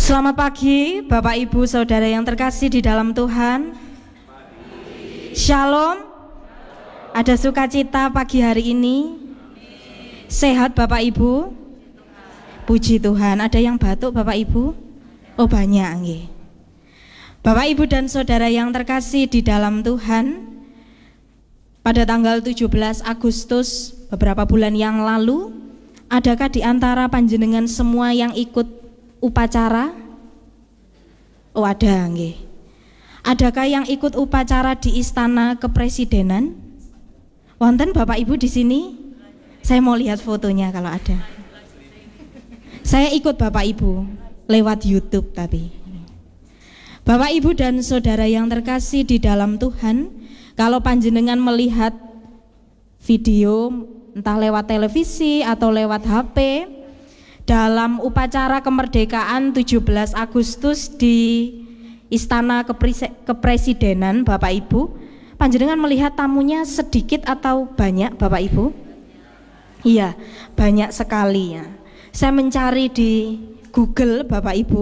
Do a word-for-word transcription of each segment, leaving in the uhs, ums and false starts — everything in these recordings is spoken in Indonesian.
Selamat pagi Bapak Ibu Saudara yang terkasih di dalam Tuhan. Shalom. Ada sukacita pagi hari ini. Sehat Bapak Ibu? Puji Tuhan. Ada yang batuk Bapak Ibu? Oh banyak nggih. Bapak Ibu dan Saudara yang terkasih di dalam Tuhan, pada tanggal tujuh belas Agustus beberapa bulan yang lalu, adakah di antara panjenengan semua yang ikut upacara? Oh ada nggih. Adakah yang ikut upacara di Istana Kepresidenan? Wonten Bapak Ibu di sini? Saya mau lihat fotonya kalau ada. Saya ikut Bapak Ibu lewat YouTube tapi. Bapak Ibu dan Saudara yang terkasih di dalam Tuhan, kalau panjenengan melihat video entah lewat televisi atau lewat H P dalam upacara kemerdekaan tujuh belas Agustus di Istana Kepresidenan, Bapak Ibu, panjenengan melihat tamunya sedikit atau banyak Bapak Ibu? Iya, banyak sekali ya. Saya mencari di Google Bapak Ibu,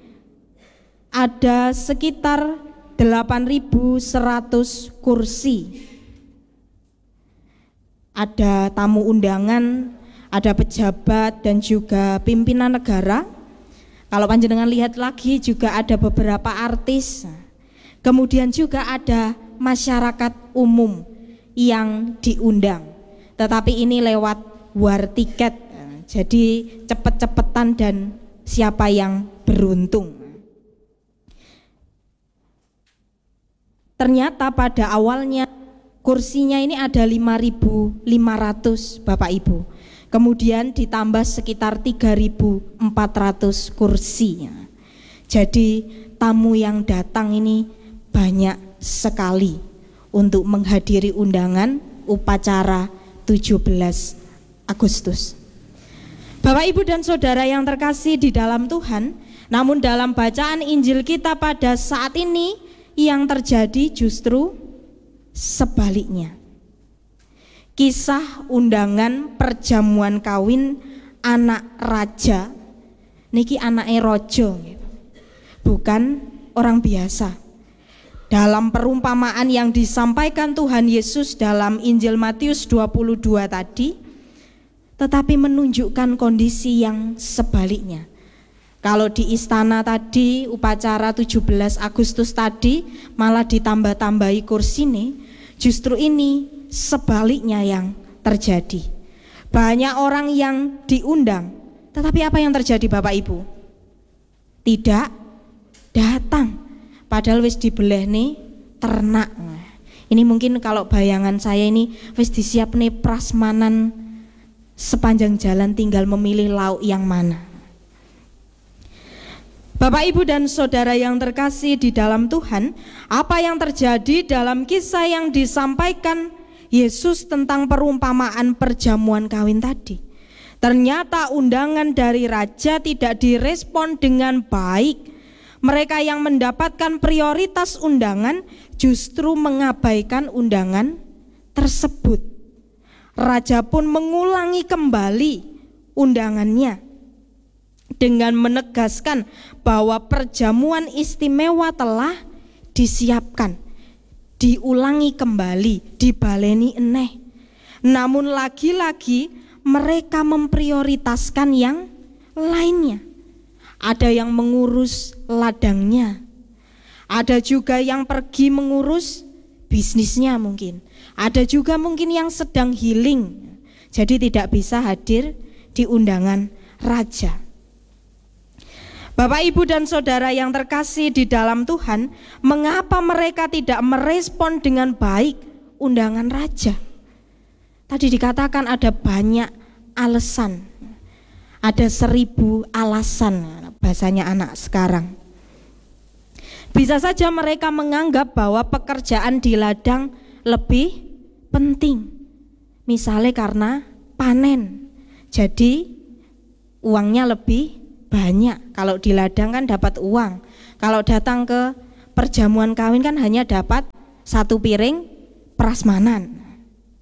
ada sekitar delapan ribu seratus kursi. Ada tamu undangan, ada pejabat dan juga pimpinan negara. Kalau panjenengan lihat lagi juga ada beberapa artis. Kemudian juga ada masyarakat umum yang diundang. Tetapi ini lewat war tiket. Jadi cepet-cepetan dan siapa yang beruntung. Ternyata pada awalnya kursinya ini ada lima ribu lima ratus Bapak Ibu. Kemudian ditambah sekitar tiga ribu empat ratus kursi. Jadi tamu yang datang ini banyak sekali untuk menghadiri undangan upacara tujuh belas Agustus. Bapak Ibu dan Saudara yang terkasih di dalam Tuhan, namun dalam bacaan Injil kita pada saat ini yang terjadi justru sebaliknya. Kisah undangan perjamuan kawin anak raja, niki anake raja, bukan orang biasa. Dalam perumpamaan yang disampaikan Tuhan Yesus dalam Injil Matius dua puluh dua tadi, tetapi menunjukkan kondisi yang sebaliknya. Kalau di istana tadi upacara tujuh belas Agustus tadi malah ditambah-tambahi kursi nih, justru ini sebaliknya yang terjadi. Banyak orang yang diundang, tetapi apa yang terjadi Bapak Ibu? Tidak datang. Padahal wis dibeleh nih ternak. Ini mungkin kalau bayangan saya ini wis disiap nih prasmanan sepanjang jalan, tinggal memilih lauk yang mana. Bapak Ibu dan Saudara yang terkasih di dalam Tuhan, apa yang terjadi dalam kisah yang disampaikan Yesus tentang perumpamaan perjamuan kawin tadi? Ternyata undangan dari raja tidak direspon dengan baik. Mereka yang mendapatkan prioritas undangan justru mengabaikan undangan tersebut. Raja pun mengulangi kembali undangannya dengan menegaskan bahwa perjamuan istimewa telah disiapkan, diulangi kembali, dibaleni eneh. Namun lagi-lagi mereka memprioritaskan yang lainnya. Ada yang mengurus ladangnya, ada juga yang pergi mengurus bisnisnya mungkin, ada juga mungkin yang sedang healing, jadi tidak bisa hadir di undangan raja. Bapak Ibu dan Saudara yang terkasih di dalam Tuhan, mengapa mereka tidak merespon dengan baik undangan raja? Tadi dikatakan ada banyak alasan, ada seribu alasan, bahasanya anak sekarang. Bisa saja mereka menganggap bahwa pekerjaan di ladang lebih penting, misalnya karena panen, jadi uangnya lebih banyak. Kalau di ladang kan dapat uang, kalau datang ke perjamuan kawin kan hanya dapat satu piring prasmanan.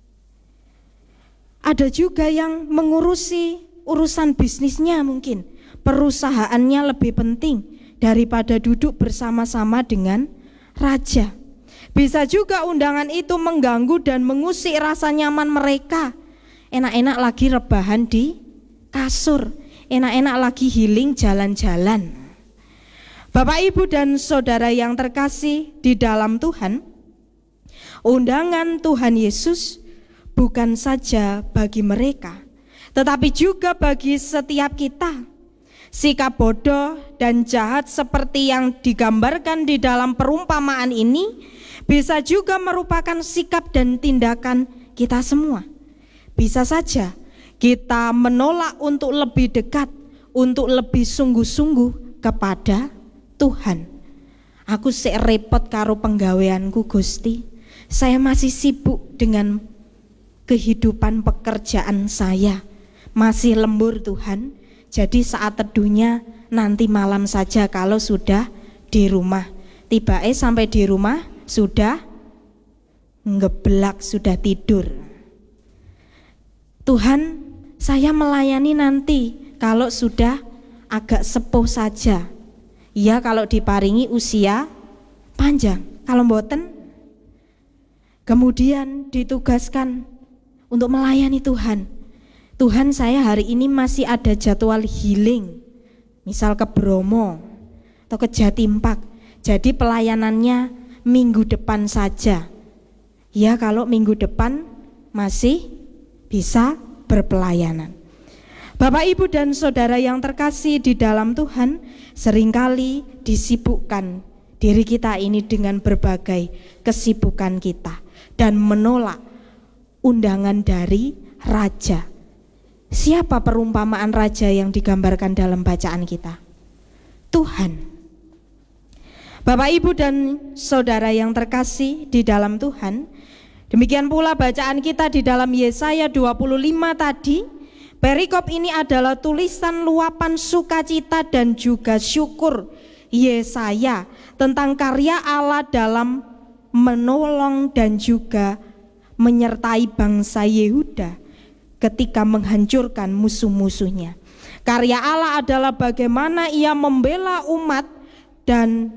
Ada juga yang mengurusi urusan bisnisnya mungkin, perusahaannya lebih penting daripada duduk bersama-sama dengan raja. Bisa juga undangan itu mengganggu dan mengusik rasa nyaman mereka. Enak-enak lagi rebahan di kasur, enak-enak lagi healing jalan-jalan. Bapak, Ibu, dan saudara yang terkasih di dalam Tuhan, undangan Tuhan Yesus bukan saja bagi mereka, tetapi juga bagi setiap kita. Sikap bodoh dan jahat seperti yang digambarkan di dalam perumpamaan ini bisa juga merupakan sikap dan tindakan kita semua. Bisa saja kita menolak untuk lebih dekat, untuk lebih sungguh-sungguh kepada Tuhan. Aku sik repot karo penggaweanku Gusti. Saya masih sibuk dengan kehidupan pekerjaan saya. Masih lembur Tuhan. Jadi saat teduhnya nanti malam saja kalau sudah di rumah. Tiba-tiba sampai di rumah sudah ngeblak, sudah tidur. Tuhan, saya melayani nanti kalau sudah agak sepuh saja. Ya, kalau diparingi usia panjang. Kalau mboten, kemudian ditugaskan untuk melayani Tuhan. Tuhan, saya hari ini masih ada jadwal healing, misal ke Bromo atau ke Jatimpak. Jadi pelayanannya minggu depan saja. Ya, kalau minggu depan masih bisa berpelayanan. Bapak, Ibu, dan saudara yang terkasih di dalam Tuhan, seringkali disibukkan diri kita ini dengan berbagai kesibukan kita dan menolak undangan dari raja. Siapa perumpamaan raja yang digambarkan dalam bacaan kita? Tuhan. Bapak, Ibu, dan saudara yang terkasih di dalam Tuhan, demikian pula bacaan kita di dalam Yesaya dua puluh lima tadi. Perikop ini adalah tulisan luapan sukacita dan juga syukur Yesaya tentang karya Allah dalam menolong dan juga menyertai bangsa Yehuda ketika menghancurkan musuh-musuhnya. Karya Allah adalah bagaimana ia membela umat dan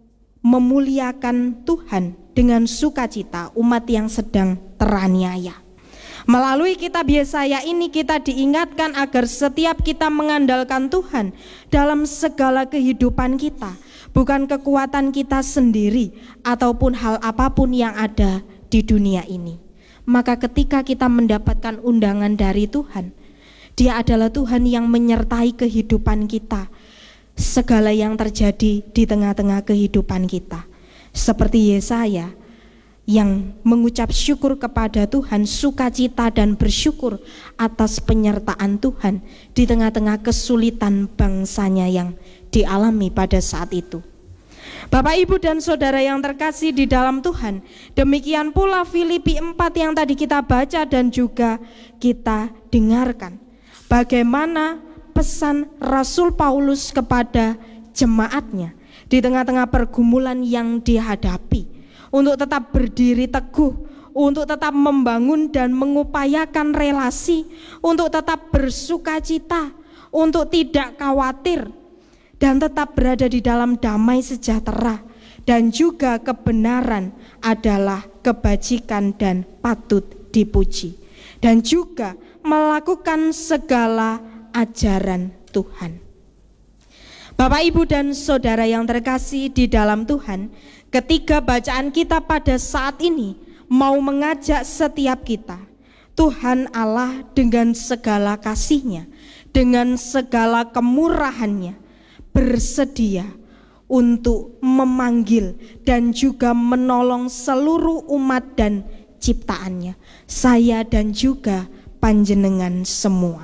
memuliakan Tuhan dengan sukacita umat yang sedang teraniaya. Melalui kitab Yesaya ini kita diingatkan agar setiap kita mengandalkan Tuhan dalam segala kehidupan kita, bukan kekuatan kita sendiri ataupun hal apapun yang ada di dunia ini. Maka ketika kita mendapatkan undangan dari Tuhan, Dia adalah Tuhan yang menyertai kehidupan kita, segala yang terjadi di tengah-tengah kehidupan kita. Seperti Yesaya yang mengucap syukur kepada Tuhan, sukacita dan bersyukur atas penyertaan Tuhan di tengah-tengah kesulitan bangsanya yang dialami pada saat itu. Bapak, Ibu, dan saudara yang terkasih di dalam Tuhan, demikian pula Filipi empat yang tadi kita baca dan juga kita dengarkan. Bagaimana pesan Rasul Paulus kepada jemaatnya di tengah-tengah pergumulan yang dihadapi, untuk tetap berdiri teguh, untuk tetap membangun dan mengupayakan relasi, untuk tetap bersukacita, untuk tidak khawatir, dan tetap berada di dalam damai sejahtera. Dan juga kebenaran adalah kebajikan dan patut dipuji. Dan juga melakukan segala ajaran Tuhan. Bapak, Ibu, dan saudara yang terkasih di dalam Tuhan, ketiga bacaan kita pada saat ini mau mengajak setiap kita, Tuhan Allah dengan segala kasih-Nya, dengan segala kemurahan-Nya, bersedia untuk memanggil dan juga menolong seluruh umat dan ciptaannya, saya dan juga panjenengan semua.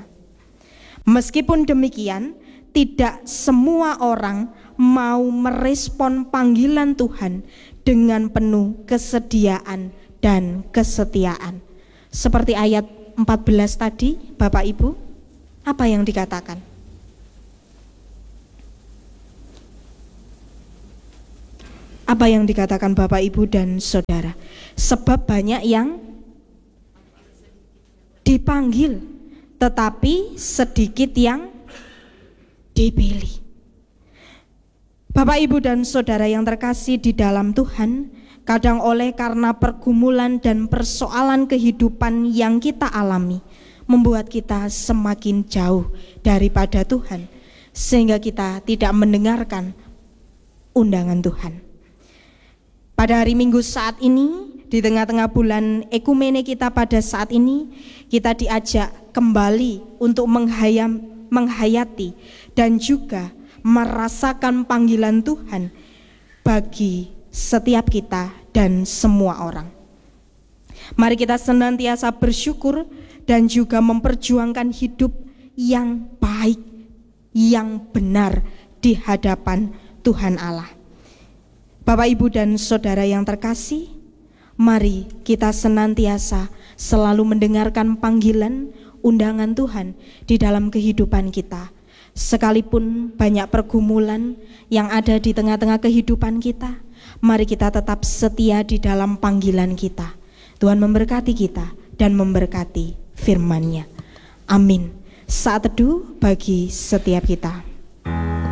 Meskipun demikian, tidak semua orang mau merespon panggilan Tuhan dengan penuh kesediaan dan kesetiaan. Seperti ayat empat belas tadi, Bapak Ibu, apa yang dikatakan? Apa yang dikatakan Bapak, Ibu, dan saudara? Sebab banyak yang dipanggil, tetapi sedikit yang dipilih. Bapak, Ibu, dan Saudara yang terkasih di dalam Tuhan, kadang oleh karena pergumulan dan persoalan kehidupan yang kita alami, membuat kita semakin jauh daripada Tuhan, sehingga kita tidak mendengarkan undangan Tuhan. Pada hari Minggu saat ini, di tengah-tengah bulan ekumene kita pada saat ini, kita diajak kembali untuk menghayam, menghayati dan juga merasakan panggilan Tuhan bagi setiap kita dan semua orang. Mari kita senantiasa bersyukur dan juga memperjuangkan hidup yang baik, yang benar di hadapan Tuhan Allah. Bapak, Ibu, dan Saudara yang terkasih, mari kita senantiasa selalu mendengarkan panggilan undangan Tuhan di dalam kehidupan kita. Sekalipun banyak pergumulan yang ada di tengah-tengah kehidupan kita, mari kita tetap setia di dalam panggilan kita. Tuhan memberkati kita dan memberkati firman-Nya. Amin. Saat teduh bagi setiap kita.